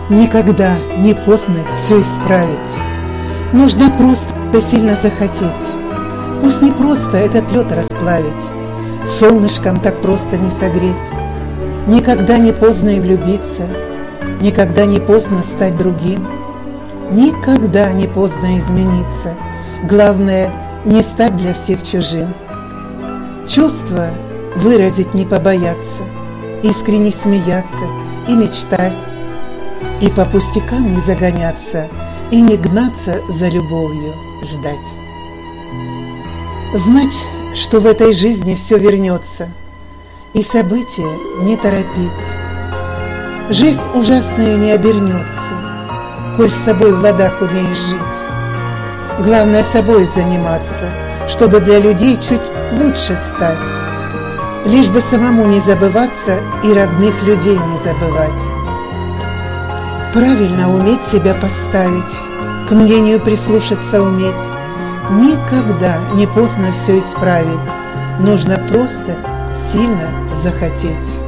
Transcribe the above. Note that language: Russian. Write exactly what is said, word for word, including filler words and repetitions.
Никогда не поздно все исправить. Нужно просто сильно захотеть. Пусть не просто этот лед расплавить, солнышком так просто не согреть. Никогда не поздно и влюбиться, никогда не поздно стать другим, никогда не поздно измениться. Главное, не стать для всех чужим. Чувства выразить не побояться, искренне смеяться и мечтать, и по пустякам не загоняться, и не гнаться за любовью, ждать. Знать, что в этой жизни все вернется, и события не торопить. Жизнь ужасная не обернется, коль с собой в ладах умеешь жить. Главное собой заниматься, чтобы для людей чуть лучше стать, лишь бы самому не забываться и родных людей не забывать. Правильно уметь себя поставить, к мнению прислушаться уметь. Никогда не поздно все исправить, нужно просто сильно захотеть.